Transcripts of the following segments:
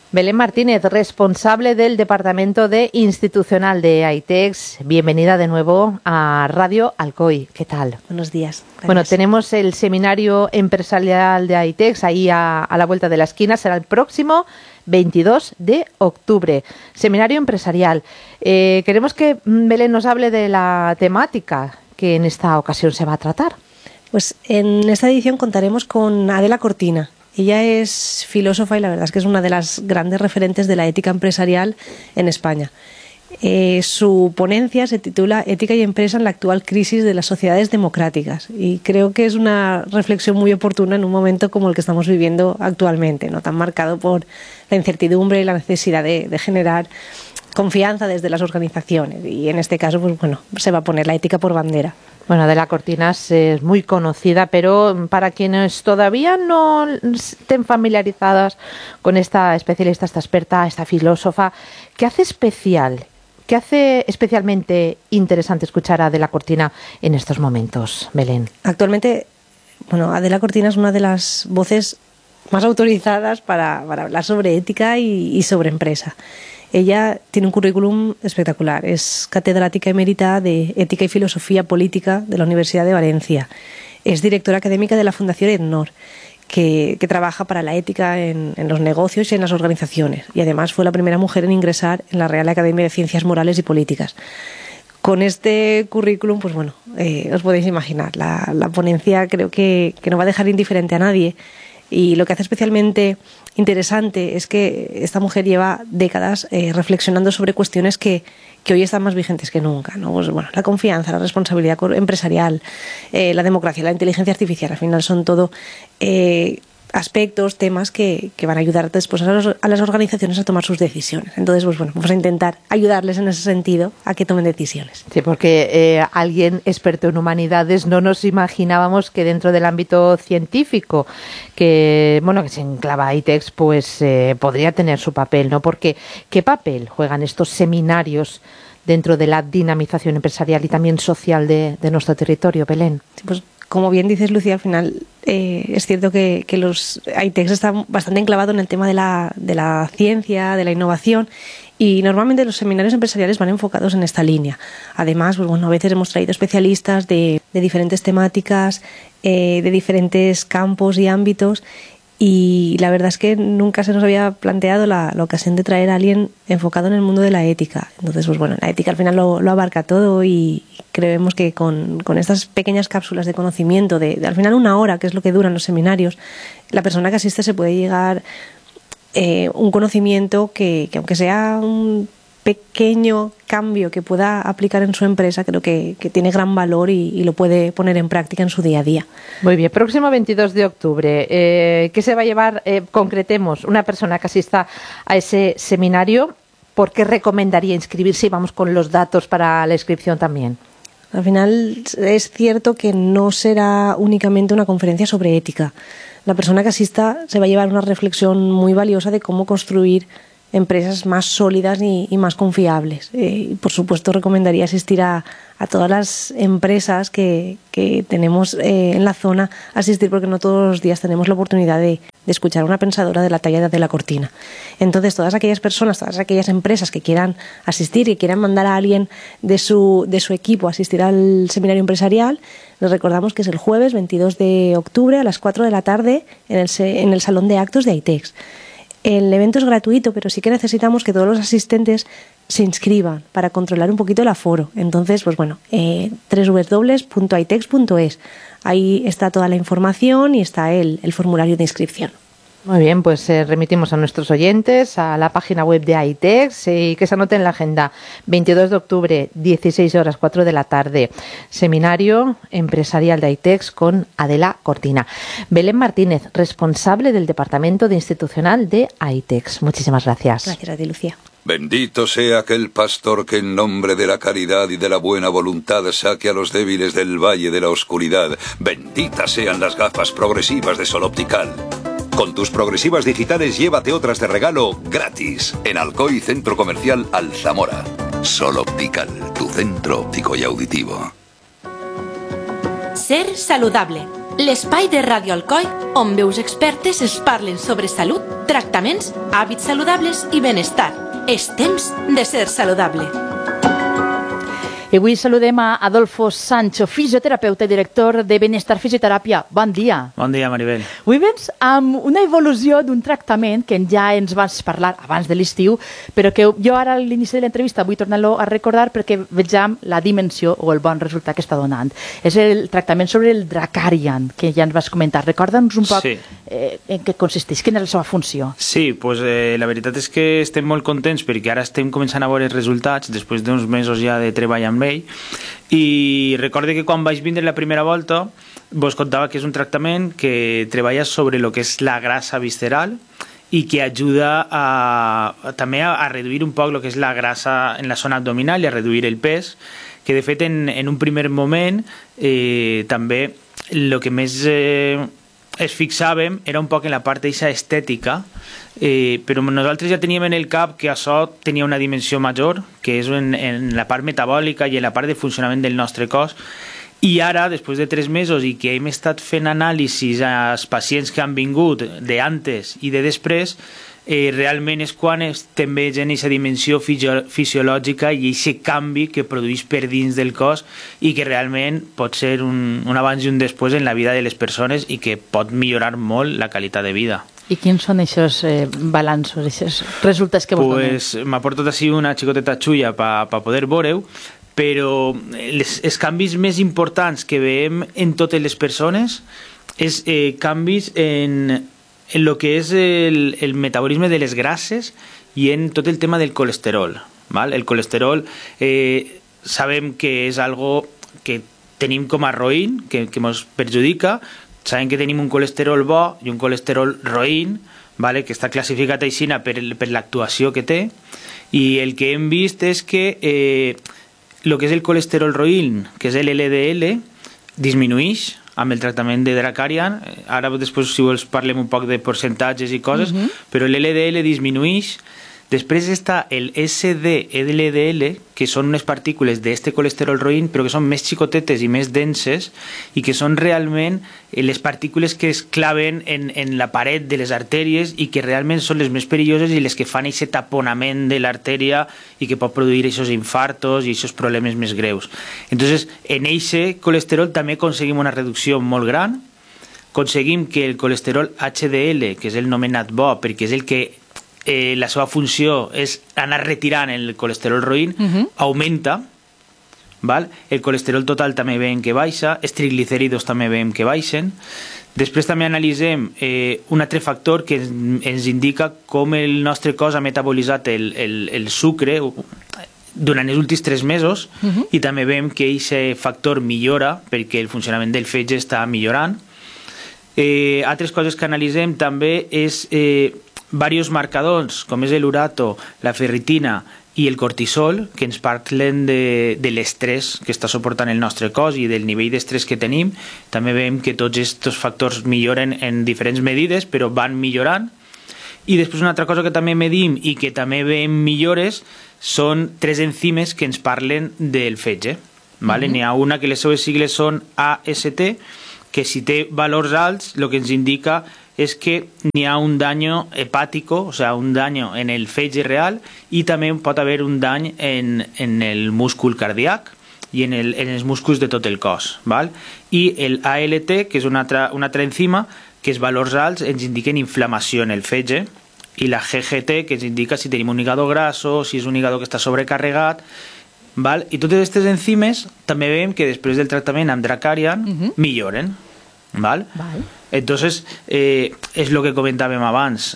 Belén Martínez, responsable del Departamento de Institucional de AITEX. Bienvenida de nuevo a Radio Alcoy. ¿Qué tal? Buenos días. Gracias. Bueno, tenemos el seminario empresarial de AITEX ahí a la vuelta de la esquina. Será el próximo 22 de octubre. Seminario empresarial. Queremos que Belén nos hable de la temática que en esta ocasión se va a tratar. Pues en esta edición contaremos con Adela Cortina. Ella es filósofa y la verdad es que es una de las grandes referentes de la ética empresarial en España. Su ponencia se titula Ética y empresa en la actual crisis de las sociedades democráticas, y creo que es una reflexión muy oportuna en un momento como el que estamos viviendo actualmente, ¿no? Tan marcado por la incertidumbre y la necesidad de generar confianza desde las organizaciones, y en este caso pues bueno, se va a poner la ética por bandera. Bueno, Adela Cortinas es muy conocida, pero para quienes todavía no estén familiarizadas con esta especialista, esta experta, esta filósofa, ¿qué hace especial? ¿Qué hace especialmente interesante escuchar a Adela Cortina en estos momentos, Belén? Actualmente, bueno, Adela Cortina es una de las voces más autorizadas para hablar sobre ética y sobre empresa. Ella tiene un currículum espectacular. Es catedrática emérita de Ética y Filosofía Política de la Universidad de Valencia. Es directora académica de la Fundación EDNOR, que trabaja para la ética en los negocios y en las organizaciones. Y además fue la primera mujer en ingresar en la Real Academia de Ciencias Morales y Políticas. Con este currículum, pues bueno, os podéis imaginar, la ponencia creo que no va a dejar indiferente a nadie. Y lo que hace especialmente interesante es que esta mujer lleva décadas reflexionando sobre cuestiones que hoy están más vigentes que nunca, ¿no? Pues, bueno, la confianza, la responsabilidad empresarial, la democracia, la inteligencia artificial, al final son todo aspectos, temas que van a ayudar después a las organizaciones a tomar sus decisiones. Entonces, pues bueno, vamos a intentar ayudarles en ese sentido a que tomen decisiones. Sí, porque alguien experto en humanidades, no nos imaginábamos que dentro del ámbito científico que se enclava AITEX, pues podría tener su papel, ¿no? Porque ¿qué papel juegan estos seminarios dentro de la dinamización empresarial y también social de nuestro territorio, Belén? Sí, pues como bien dices, Lucía, al final es cierto que los AITEX están bastante enclavados en el tema de la ciencia, de la innovación, y normalmente los seminarios empresariales van enfocados en esta línea. Además, pues bueno, a veces hemos traído especialistas de diferentes temáticas, de diferentes campos y ámbitos, y la verdad es que nunca se nos había planteado la ocasión de traer a alguien enfocado en el mundo de la ética. Entonces, pues bueno, la ética al final lo abarca todo, y creemos que con estas pequeñas cápsulas de conocimiento, de al final 1 hora, que es lo que duran los seminarios, la persona que asiste se puede llegar un conocimiento que aunque sea un pequeño cambio que pueda aplicar en su empresa, creo que tiene gran valor y lo puede poner en práctica en su día a día. Muy bien, próximo 22 de octubre, ¿qué se va a llevar? Concretemos, una persona que asista a ese seminario, ¿por qué recomendaría inscribirse? Y vamos con los datos para la inscripción también. Al final es cierto que no será únicamente una conferencia sobre ética. La persona que asista se va a llevar una reflexión muy valiosa de cómo construir empresas más sólidas y más confiables. Por supuesto, recomendaría asistir a todas las empresas que tenemos en la zona, asistir, porque no todos los días tenemos la oportunidad de escuchar a una pensadora de la talla de Adela Cortina. Entonces, todas aquellas personas, todas aquellas empresas que quieran asistir y quieran mandar a alguien de su equipo a asistir al seminario empresarial, les recordamos que es el jueves 22 de octubre a las 4 de la tarde en el Salón de Actos de AITEX. El evento es gratuito, pero sí que necesitamos que todos los asistentes se inscriban para controlar un poquito el aforo. Entonces, pues bueno, www.aitex.es. Ahí está toda la información y está el formulario de inscripción. Muy bien, pues remitimos a nuestros oyentes a la página web de AITEX y que se anote en la agenda. 22 de octubre, 16 horas, 4 de la tarde. Seminario empresarial de AITEX con Adela Cortina. Belén Martínez, responsable del Departamento de Institucional de AITEX. Muchísimas gracias. Gracias a ti, Lucía. Bendito sea aquel pastor que en nombre de la caridad y de la buena voluntad saque a los débiles del valle de la oscuridad. Benditas sean las gafas progresivas de Sol Optical. Con tus progresivas digitales llévate otras de regalo gratis en Alcoy Centro Comercial Alzamora. Sol Optical, tu centro óptico y auditivo. Ser saludable. l'espai de Ràdio Alcoi on veus expertes es parlen sobre salut, tractaments, hàbits saludables i benestar. És temps de ser saludable. I avui saludem a Adolfo Sancho, fisioterapeuta i director de Benestar Fisioteràpia. Bon dia. Bon dia, Maribel. Avui vens amb una evolució d'un tractament que ja ens vas parlar abans de l'estiu, però que jo ara a l'inici de l'entrevista vull tornar-lo a recordar perquè vegem la dimensió o el bon resultat que està donant. És el tractament sobre el Dracarian, que ja ens vas comentar. Recorda'ns un poc en què consisteix, quina és la seva funció. Sí, pues, la veritat és que estem molt contents perquè ara estem començant a veure els resultats després d'uns mesos ja de treball amb ell, i recorde que quan vaig vindre la primera volta vos contava que és un tractament que treballa sobre el que és la grassa visceral i que ajuda també a reduir un poc el que és la grassa en la zona abdominal i a reduir el pes, que de fet en un primer moment també el que més es fixàvem era un poc en la part d'eixa estètica, però nosaltres ja teníem en el cap que això tenia una dimensió major, que és en la part metabòlica i en la part de funcionament del nostre cos. I ara, després de 3 mesos i que hem estat fent anàlisis als pacients que han vingut d'antes i de després, realment és quan estem veient aquesta dimensió fisiològica i aquest canvi que produeix per dins del cos i que realment pot ser un abans i un després en la vida de les persones i que pot millorar molt la qualitat de vida. I quins són aquests balanços, aquests resultats que vos donen? Pues m'ha portat així una xicoteta xulla per poder veure-ho, però els canvis més importants que veiem en totes les persones és canvis en lo que és el metabolisme de les grasses i en tot el tema del colesterol. ¿Vale? El colesterol sabem que és algo que tenim com a roïn, que ens perjudica. Sabem que tenim un colesterol bo i un colesterol roïn, ¿vale? Que està classificat així per l'actuació que té, i el que hem vist és que el que és el colesterol roïn, que és l'LDL, disminueix amb el tractament de Dracarian. Ara després, si vols, parlem un poc de percentatges i coses, però l'LDL disminueix. Després està el SD-LDL, que són unes partícules d'este colesterol roïn, però que són més xicotetes i més denses, i que són realment les partícules que es claven en la paret de les artèries i que realment són les més perilloses i les que fan aquest taponament de l'artèria i que pot produir aquests infartos i aquests problemes més greus. Entonces, en aquest colesterol també aconseguim una reducció molt gran, aconseguim que el colesterol HDL, que és el nomenat bo, perquè és el que la seva funció és anar retirant el colesterol roïn, augmenta, val? El colesterol total també veiem que baixa, els triglicèridos també veiem que baixen. Després també analitzem un altre factor que ens indica com el nostre cos ha metabolitzat el sucre durant els últims 3 mesos, i també veiem que aquest factor millora perquè el funcionament del fetge està millorant. Altres coses que analitzem també és diversos marcadors, com és l'urato, la ferritina i el cortisol, que ens parlen de l'estrès que està suportant el nostre cos i del nivell d'estrès que tenim. També veiem que tots aquests factors milloren en diferents medides, però van millorant. I després una altra cosa que també medim i que també veiem millores són 3 enzimes que ens parlen del fetge. N'hi ha una que les seves sigles són AST, que si té valors alts, el que ens indica és que n'hi ha un daño hepàtico, o sigui, un daño en el fetge real, i també pot haver un dany en el múscul cardíac i en els músculs de tot el cos. Val? I el ALT, que és una altra enzima, que els valors alts ens indiquen inflamació en el fetge, i la GGT, que ens indica si tenim un hígado grasso, si és un hígado que està sobrecarregat. Val? I totes aquestes enzimes també veiem que després del tractament amb Dracarian milloren. Val? Entonces, és el que comentàvem abans.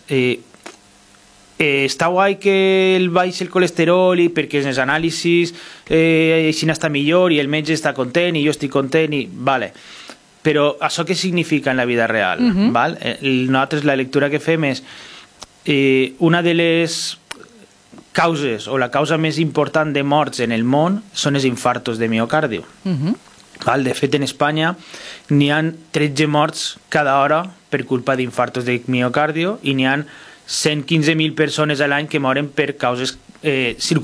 Està guai que el baix el colesterol i perquè en els anàlisis així està millor i el metge està content i jo estic content, vale. Però això què significa en la vida real? Val? Nosaltres la lectura que fem és una de les causes o la causa més important de morts en el món són els infartos de miocardio. De fet, en Espanya n'hi ha 13 morts cada hora per culpa d'infartos de miocardio i n'hi ha 115.000 persones a l'any que moren per causes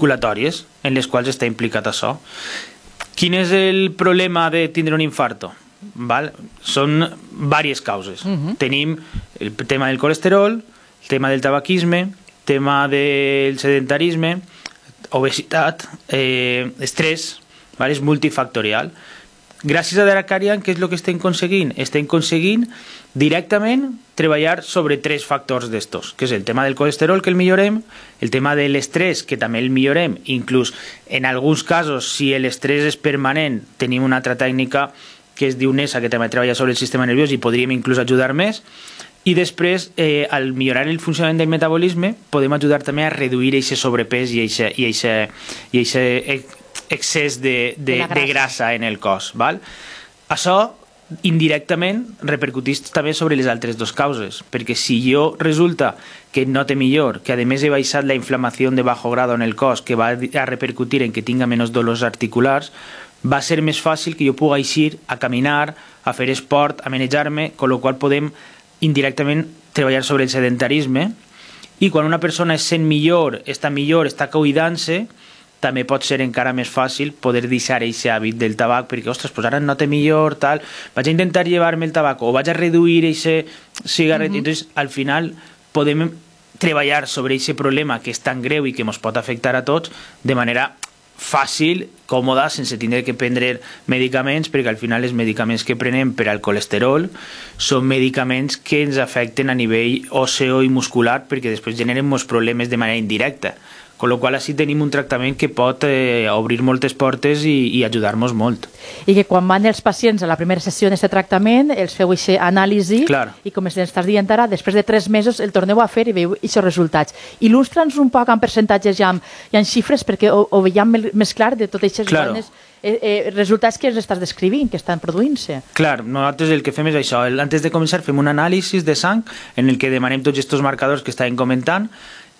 circulatòries en les quals està implicat això. Quin és el problema de tindre un infarto? val? Són diverses causes. Tenim el tema del colesterol, el tema del tabaquisme, el tema del sedentarisme, obesitat, estrès, val? És multifactorial. Gràcies a Deracarian, què és el que estem aconseguint? Estem aconseguint directament treballar sobre 3 factors d'estos, que és el tema del colesterol, que el millorem, el tema de l'estrès, que també el millorem, inclús en alguns casos, si l'estrès és permanent, tenim una altra tècnica que es diu NESA, que també treballa sobre el sistema nerviós i podríem inclús ajudar més, i després, al millorar el funcionament del metabolisme, podem ajudar també a reduir aquest sobrepès i aquest excés de grassa en el cos. Val? Això indirectament repercuteix també sobre les altres 2 causes, perquè si jo resulta que note millor, que a més he baixat la inflamació de bajo grado en el cos, que va a repercutir en que tinga menys dolors articulars, va a ser més fàcil que jo pugui eixir a caminar, a fer esport, a manejar-me, amb la qual podem indirectament treballar sobre el sedentarisme, i quan una persona es sent millor, està cuidant-se, també pot ser encara més fàcil poder deixar aquest hàbit del tabac, perquè, ostres, pues ara em note millor, tal, vaig a intentar llevar-me el tabac, o vaig a reduir aquest cigarret, entonces, al final, podem treballar sobre aquest problema que és tan greu i que ens pot afectar a tots de manera fàcil, còmoda, sense tindre que prendre medicaments, perquè al final els medicaments que prenem per al colesterol són medicaments que ens afecten a nivell òsseo i muscular, perquè després generen molts problemes de manera indirecta. Con lo qual així tenim un tractament que pot obrir moltes portes i ajudar-nos molt. I que quan van els pacients a la primera sessió d'aquest tractament, els feu aquesta anàlisi, i com estàs dient ara, després de 3 mesos el torneu a fer i veieu aquests resultats. Il·lustra'ns un poc en percentatges i en xifres perquè ho veiem més clar de totes aquestes bones resultats que ens estàs descrivint, que estan produint-se. Clar, nosaltres el que fem és això. Antes de començar fem un anàlisi de sang en el que demanem tots aquests marcadors que estàvem comentant,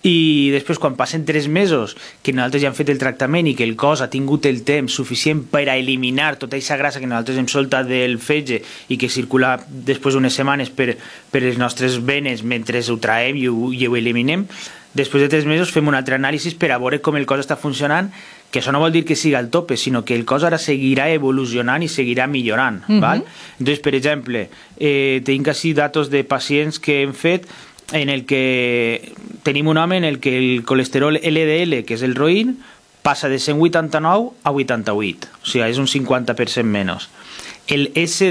i després quan passen 3 mesos que nosaltres ja hem fet el tractament i que el cos ha tingut el temps suficient per a eliminar tota aquesta grassa que nosaltres hem soltat del fetge i que circula després d'unes setmanes per les nostres venes mentre ho traiem i ho eliminem, després de 3 mesos fem un altre anàlisi per a veure com el cos està funcionant, que això no vol dir que siga al tope, sinó que el cos ara seguirà evolucionant i seguirà millorant. Val? Entonces, per exemple, tinc així datos de pacients que hem fet en el que tenim un home en el que el colesterol LDL, que és el roïn, passa de 189 a 88, o sigui, és un 50% menys. El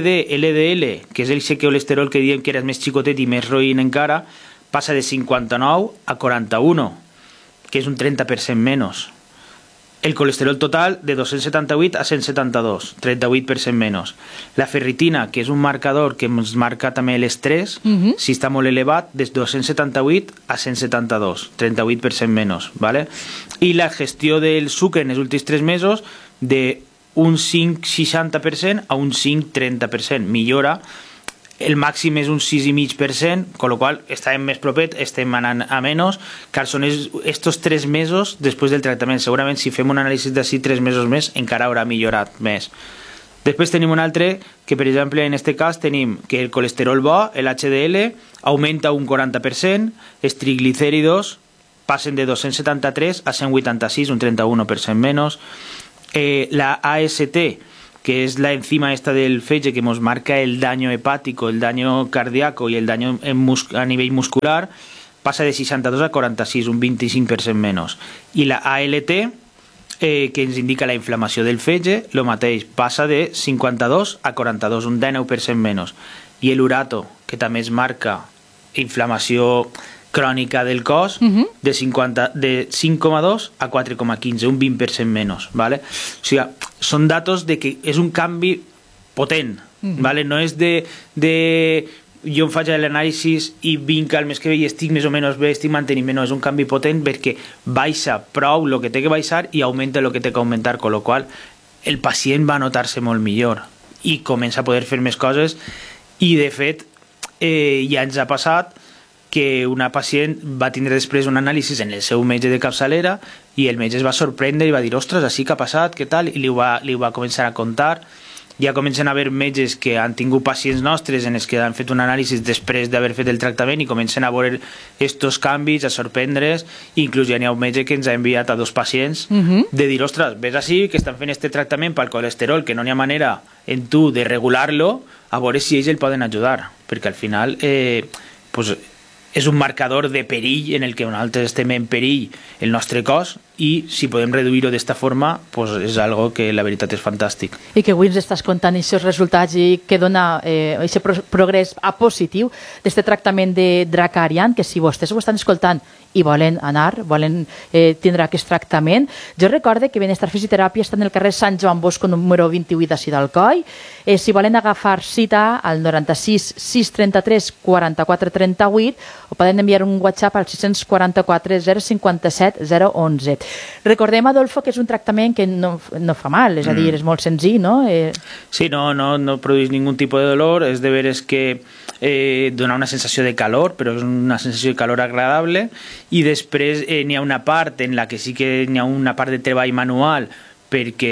SD-LDL, que és el colesterol que diem que era més xicotet i més roïn encara, passa de 59 a 41, que és un 30% menys. El colesterol total de 278 a 172, 38% menys. La ferritina, que és un marcador que ens marca també l'estrès, si està molt elevat, de 278 a 172, 38% menys. ¿Vale? I la gestió del sucre en els últims 3 mesos de un 5,60% a un 5,30%. Millora. El màxim és un 6,5%, amb la qual estàvem més propet, estem anant a menys, car són estos 3 mesos després del tractament. Segurament si fem un anàlisi d'ací 3 mesos més encara haurà millorat més. Després tenim un altre que, per exemple, en aquest cas tenim que el colesterol bo, el HDL, augmenta un 40%, els triglicèridos passen de 273 a 186, un 31% menys. La AST, que es la enzima esta del fetge que nos marca el daño hepático, el daño cardíaco y el daño a nivel muscular, pasa de 62 a 46, un 25% menos. I la ALT, que ens indica la inflamació del fetge, lo mateix, passa de 52 a 42, un 19% menys. I l'urato, que també es marca inflamació crònica del cos, de 5,2 a 4,15, un 20% menys. ¿Vale? O sigui, són datos de que és un canvi potent. ¿Vale? No és de jo em faig l'anàlisi i vinc al mes que ve i estic més o menys bé, estic mantenint, no, és un canvi potent perquè baixa prou el que té que baixar i augmenta el que té que augmentar, amb la qual el pacient va notar-se molt millor i comença a poder fer més coses. I de fet ja ens ha passat que una pacient va tindre després un anàlisi en el seu metge de capçalera i el metge es va sorprendre i va dir, ostres, així que ha passat, què tal? I li ho va començar a contar ja comencen a haver metges que han tingut pacients nostres en els que han fet un anàlisi després d'haver fet el tractament i comencen a veure estos canvis, a sorprendre's. Inclús ja n'hi ha un metge que ens ha enviat a 2 pacients de dir, ostres, ves així que estan fent este tractament pel colesterol, que no n'hi ha manera en tu de regular-lo, a veure si ells el poden ajudar, perquè al final pues, és un marcador de perill en el que nosaltres estem en perill el nostre cos, i si podem reduir-ho d'esta forma pues és algo que la veritat és fantàstic. I que avui ens estàs contant aquests resultats i que dona aquest progrés a positiu d'aquest tractament de Dracarian, que si vostès ho estan escoltant i volen anar, volen tindre aquest tractament. Jo recorde que Benestar Fisioteràpia està en el carrer Sant Joan Bosco número 28 d'ací d'Alcoi. Si volen agafar cita al 96 633 44 38 o poden enviar un WhatsApp al 644 057 011. Recordem, Adolfo, que és un tractament que no fa mal, és a dir, és molt senzill, no? Sí, no produeix ningú tipus de dolor, és de veres que dona una sensació de calor, però és una sensació de calor agradable, i després n'hi ha una part en la que sí que n'hi ha una part de treball manual, perquè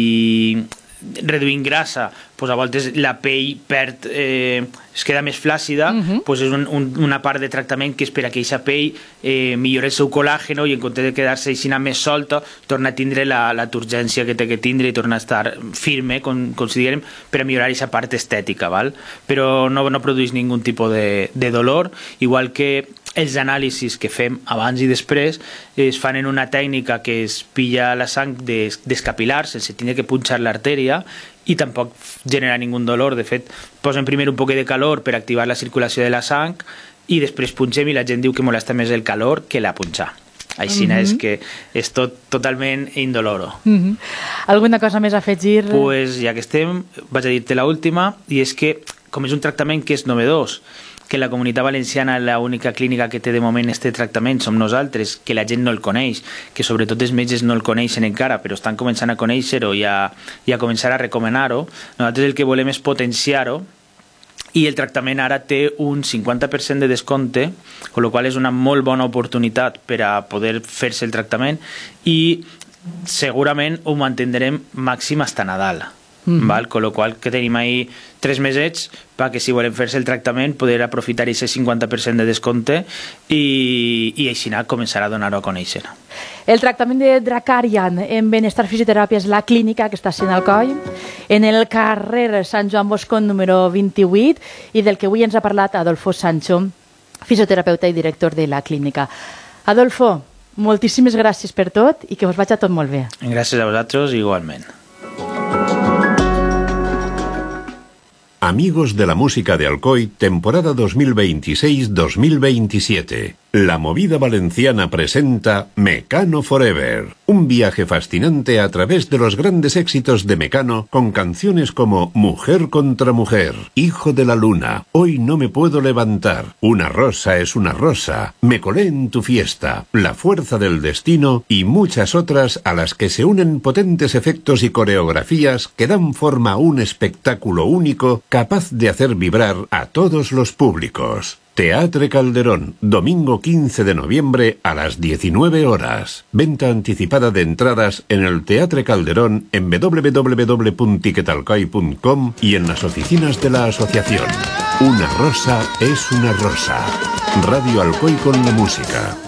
si reduint grassa, pues a voltes la pell perd, es queda més flàcida, pues és una part de tractament que és per a que aquesta pell millori el seu col·làgeno i en comptes de quedar-se així més solta, torna a tindre la turgència que té que tindre i torna a estar firme, considerem, per a millorar aquesta part estètica, val? Però no produeix ningú tipus de dolor, igual que els anàlisis que fem abans i després es fan en una tècnica que es pilla la sang dels capilars, sense tenir que punxar l'artèria, i tampoc genera ningú dolor. De fet, posem primer un poc de calor per activar la circulació de la sang i després punxem i la gent diu que molesta més el calor que la punxar. Així és que és totalment indoloro. Alguna cosa més a afegir? Pues ja que estem, vaig a dir-te l'última, i és que com és un tractament que és novedós, que la Comunitat Valenciana l'única clínica que té de moment este tractament som nosaltres, que la gent no el coneix, que sobretot els metges no el coneixen encara, però estan començant a conèixer-ho i a començar a recomanar-ho. Nosaltres el que volem és potenciar-ho, i el tractament ara té un 50% de descompte, amb la qual és una molt bona oportunitat per a poder fer-se el tractament, i segurament ho mantindrem màxim fins a Nadal. Val? Con lo qual que tenim ahí 3 mesets perquè si volem fer-se el tractament poder aprofitar aquest 50% de descompte i així començar a donar-ho a conèixer. El tractament de Dracarian en Benestar Fisioteràpia és la clínica que està a Alcoi, en el carrer Sant Joan Bosco número 28, i del que avui ens ha parlat Adolfo Sancho, fisioterapeuta i director de la clínica. Adolfo, moltíssimes gràcies per tot i que us vagi tot molt bé. Gràcies a vosaltres, igualment. Amigos de la música de Alcoi, temporada 2026-2027. La Movida Valenciana presenta Mecano Forever, un viaje fascinante a través de los grandes éxitos de Mecano con canciones como Mujer contra Mujer, Hijo de la Luna, Hoy no me puedo levantar, Una rosa es una rosa, Me colé en tu fiesta, La fuerza del destino y muchas otras a las que se unen potentes efectos y coreografías que dan forma a un espectáculo único capaz de hacer vibrar a todos los públicos. Teatre Calderón, domingo 15 de noviembre a las 19 horas. Venta anticipada de entradas en el Teatre Calderón en www.tiquetalcoi.com y en las oficinas de la asociación. Una rosa es una rosa. Radio Alcoi con la música.